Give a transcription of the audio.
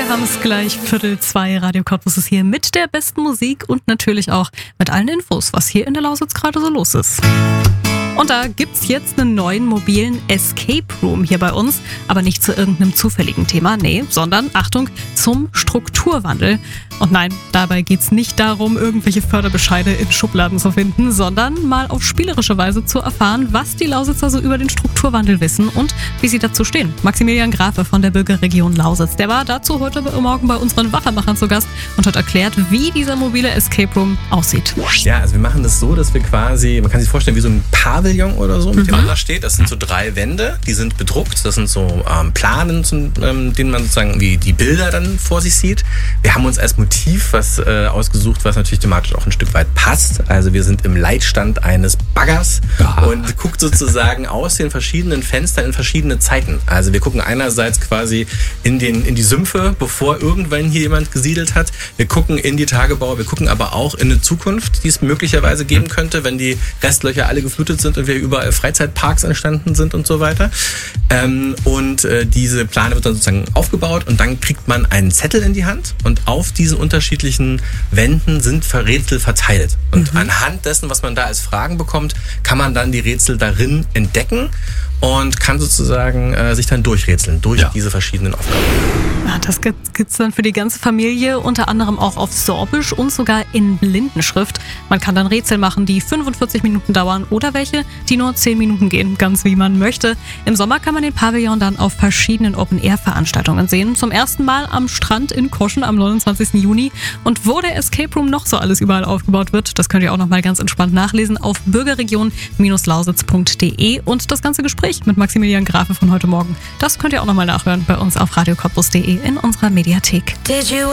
Wir haben es gleich 1:45. Radio Cottbus ist hier mit der besten Musik und natürlich auch mit allen Infos, was hier in der Lausitz gerade so los ist. Und da gibt's jetzt einen neuen mobilen Escape Room hier bei uns, aber nicht zu irgendeinem zufälligen Thema, nee, sondern, Achtung, zum Strukturwandel. Und nein, dabei geht's nicht darum, irgendwelche Förderbescheide in Schubladen zu finden, sondern mal auf spielerische Weise zu erfahren, was die Lausitzer so über den Strukturwandel wissen und wie sie dazu stehen. Maximilian Grafe von der Bürgerregion Lausitz, der war dazu heute Morgen bei unseren Wachermachern zu Gast und hat erklärt, wie dieser mobile Escape Room aussieht. Ja, also wir machen das so, dass wir quasi, man kann sich vorstellen, wie so ein Pavillon oder so, mit dem man da steht. Das sind so 3 Wände, die sind bedruckt. Das sind so Planen, denen man sozusagen wie die Bilder dann vor sich sieht. Wir haben uns als Motiv was ausgesucht, was natürlich thematisch auch ein Stück weit passt. Also wir sind im Leitstand eines Baggers und guckt sozusagen aus den verschiedenen Fenstern in verschiedene Zeiten. Also wir gucken einerseits quasi in die Sümpfe, bevor irgendwann hier jemand gesiedelt hat. Wir gucken in die Tagebau, wir gucken aber auch in eine Zukunft, die es möglicherweise geben könnte, wenn die Restlöcher alle geflutet sind und wir überall Freizeitparks entstanden sind und so weiter. Diese Plane wird dann sozusagen aufgebaut und dann kriegt man einen Zettel in die Hand und auf diesen unterschiedlichen Wänden sind Rätsel verteilt. Und anhand dessen, was man da als Fragen bekommt, kann man dann die Rätsel darin entdecken und kann sozusagen sich dann durchrätseln durch diese verschiedenen Aufgaben. Ja, das gibt's dann für die ganze Familie, unter anderem auch auf Sorbisch und sogar in Blindenschrift. Man kann dann Rätsel machen, die 45 Minuten dauern oder welche, die nur 10 Minuten gehen, ganz wie man möchte. Im Sommer kann man den Pavillon dann auf verschiedenen Open-Air-Veranstaltungen sehen. Zum ersten Mal am Strand in Koschen am 29. Juni. Und wo der Escape Room noch so alles überall aufgebaut wird, das könnt ihr auch nochmal ganz entspannt nachlesen auf bürgerregion-lausitz.de. Und das ganze Gespräch mit Maximilian Grafe von heute Morgen, das könnt ihr auch nochmal nachhören bei uns auf radiocottbus.de in unserer Mediathek.